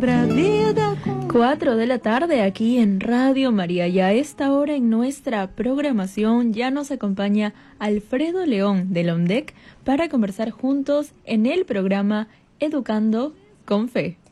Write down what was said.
4 de la tarde aquí en Radio María, y a esta hora en nuestra programación ya nos acompaña Alfredo León de la UNDEC para conversar juntos en el programa Educando con Fe.